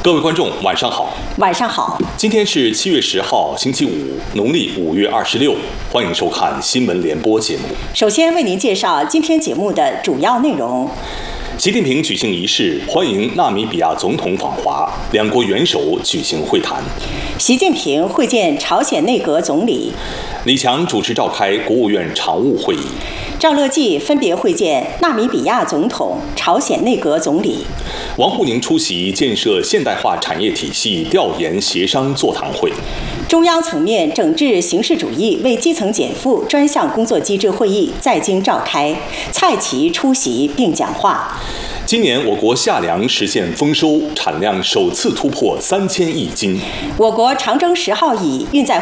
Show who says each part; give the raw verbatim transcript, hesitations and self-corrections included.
Speaker 1: 各位观众，晚上好。
Speaker 2: 晚上好。
Speaker 1: 今天是七月十号，星期五，农历五月二十六。欢迎收看新闻联播节目。
Speaker 2: 首先为您介绍今天节目的主要内容。
Speaker 1: 习近平举行仪式，欢迎纳米比亚总统访华，两国元首举行会谈。
Speaker 2: 习近平会见朝鲜内阁总理。
Speaker 1: 李强主持召开国务院常务会议。
Speaker 2: 赵乐际分别会见纳米比亚总统、朝鲜内阁总理。
Speaker 1: 王沪宁出席建设现代化产业体系调研协商座谈会。
Speaker 2: 中央层面整治形式主义为基层减负专项工作机制会议在京召开，蔡奇出席并讲话。
Speaker 1: 今年我国夏粮实现丰收，产量首次突破三千亿斤。
Speaker 2: 我国长征十号乙运载